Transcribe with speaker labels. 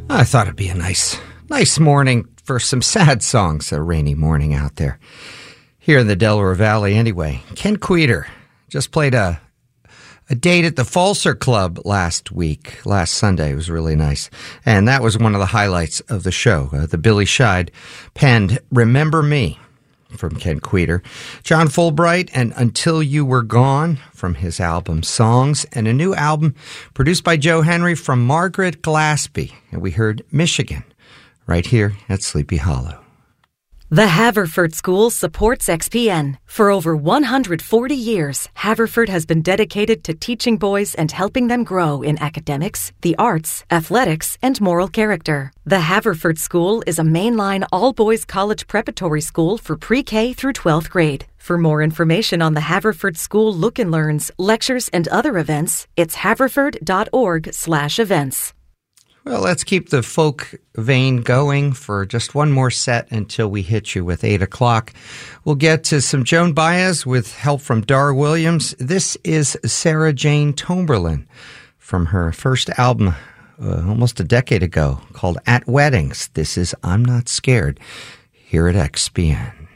Speaker 1: I thought it'd be a nice morning for some sad songs. A rainy morning out there here in the Delaware Valley. Anyway, Ken Queter just played a date at the Falser Club last Sunday. It was really nice. And that was one of the highlights of the show. The Billy Scheid penned Remember Me from Ken Queter. John Fulbright and Until You Were Gone from his album Songs, and a new album produced by Joe Henry from Margaret Glaspie. And we heard Michigan right here at Sleepy Hollow.
Speaker 2: The Haverford School supports XPN. For over 140 years, Haverford has been dedicated to teaching boys and helping them grow in academics, the arts, athletics, and moral character. The Haverford School is a mainline all-boys college preparatory school for pre-K through 12th grade. For more information on the Haverford School Look and Learns, lectures, and other events, it's haverford.org/events.
Speaker 1: Well, let's keep the folk vein going for just one more set until we hit you with 8 o'clock. We'll get to some Joan Baez with help from Dar Williams. This is Sarah Jane Tomberlin from her first album almost a decade ago called At Weddings. This is I'm Not Scared here at XPN.